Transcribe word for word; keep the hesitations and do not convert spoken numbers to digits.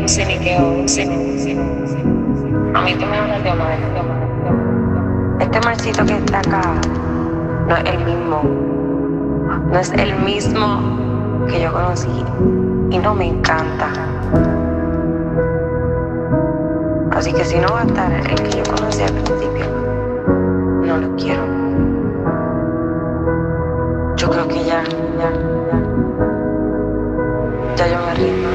no sé ni qué hago, no sé, no sé, no sé. A mí tú me hablas de Omar, de Omar, de Omar. Este marcito que está acá no es el mismo, no es el mismo que yo conocí y no me encanta. Así que si no va a estar el que yo conocí al principio, no lo quiero. Yo creo que ya, ya, ya, ya yo me rindo.